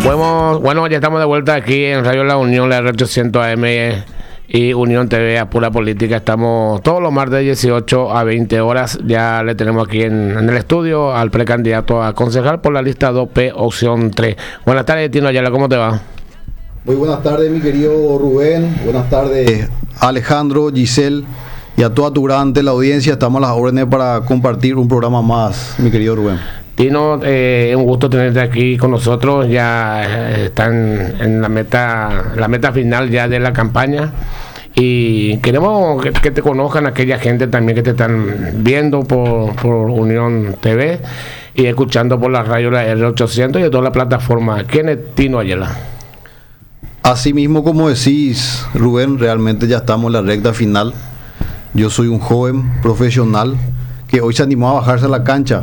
Bueno, ya estamos de vuelta aquí en Radio La Unión, la R800 AM y Unión TV a Pura Política. Estamos todos los martes de 18 a 20 horas. Ya le tenemos aquí en el estudio al precandidato a concejal por la lista 2P, opción 3. Buenas tardes, Tino Ayala, ¿cómo te va? Muy buenas tardes, mi querido Rubén. Buenas tardes, Alejandro, Giselle y a toda tu gran audiencia. Estamos a las órdenes para compartir un programa más, mi querido Rubén. Tino, un gusto tenerte aquí con nosotros. Ya están en la meta final ya de la campaña y queremos que te conozcan aquella gente también que te están viendo por Unión TV y escuchando por la radio la R800 y de toda la plataforma. ¿Quién es Tino Ayala? Así mismo como decís, Rubén, realmente ya estamos en la recta final. Yo soy un joven profesional que hoy se animó a bajarse a la cancha.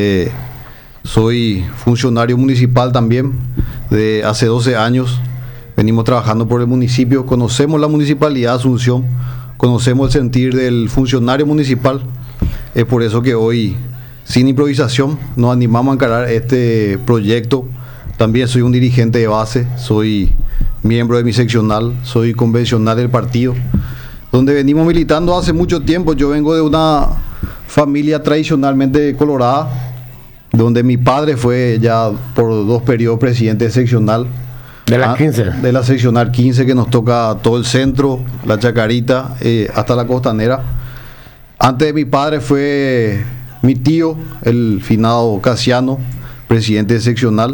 Soy funcionario municipal también, de hace 12 años. Venimos trabajando por el municipio, conocemos la municipalidad de Asunción, conocemos el sentir del funcionario municipal. Es por eso que hoy, sin improvisación, nos animamos a encarar este proyecto. También soy un dirigente de base, soy miembro de mi seccional, soy convencional del partido, donde venimos militando hace mucho tiempo. Yo vengo de una familia tradicionalmente colorada, donde mi padre fue ya por 2 periodos presidente seccional. De la 15. De la seccional 15, que nos toca todo el centro, la Chacarita, hasta la Costanera. Antes de mi padre fue mi tío, el finado Casiano, presidente seccional.